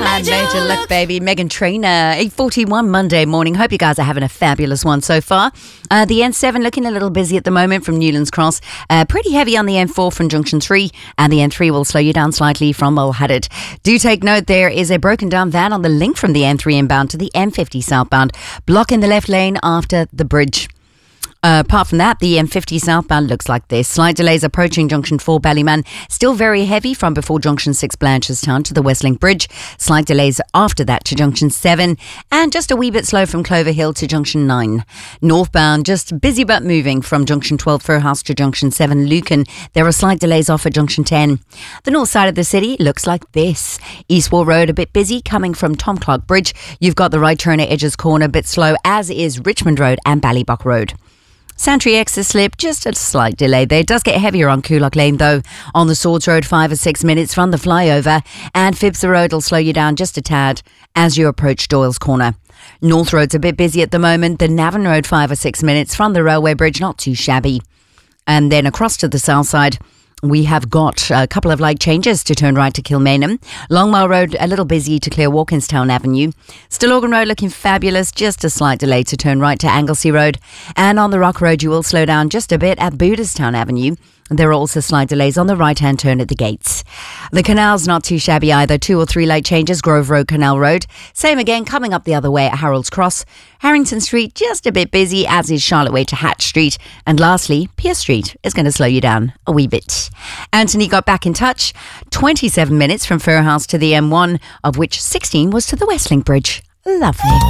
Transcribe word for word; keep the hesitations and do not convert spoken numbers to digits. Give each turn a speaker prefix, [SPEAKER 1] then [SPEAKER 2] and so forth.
[SPEAKER 1] I made you look, baby. Meghan Trainor, eight forty-one Monday morning. Hope you guys are having a fabulous one so far. Uh, the N seven looking a little busy at the moment from Newlands Cross. Uh, pretty heavy on the N four from Junction three. And the N three will slow you down slightly from Mulhaddad. Do take note, there is a broken down van on the link from the N three inbound to the N fifty southbound, blocking the left lane after the bridge. Uh, apart from that, the M fifty southbound looks like this. Slight delays approaching Junction four Ballyman. Still very heavy from before Junction six Blanchardstown to the Westlink Bridge. Slight delays after that to Junction seven. And just a wee bit slow from Clover Hill to Junction nine. Northbound, just busy but moving from Junction twelve Fairhouse to Junction seven Lucan. There are slight delays off at Junction ten. The north side of the city looks like this. Eastwall Road a bit busy coming from Tom Clark Bridge. You've got the right turn at Edges Corner a bit slow, as is Richmond Road and Ballybuck Road. Santry exit slip, just a slight delay there. It does get heavier on Coolock Lane though. On the Swords Road, five or six minutes from the flyover. And Phibs Road will slow you down just a tad as you approach Doyle's Corner. North Road's a bit busy at the moment. The Navan Road, five or six minutes from the railway bridge, not too shabby. And then across to the south side, we have got a couple of light changes to turn right to Kilmainham. Longmire Road a little busy to clear Walkinstown Avenue. Stillorgan Road looking fabulous, just a slight delay to turn right to Anglesey Road. And on the Rock Road you will slow down just a bit at Booterstown Avenue. There are also slight delays on the right-hand turn at the gates. The canal's not too shabby either. Two or three late changes. Grove Road, Canal Road. Same again coming up the other way at Harold's Cross. Harrington Street just a bit busy, as is Charlotte Way to Hatch Street. And lastly, Pierce Street is going to slow you down a wee bit. Anthony got back in touch. twenty-seven minutes from Fairhouse to the M one, of which sixteen was to the Westlink Bridge. Lovely.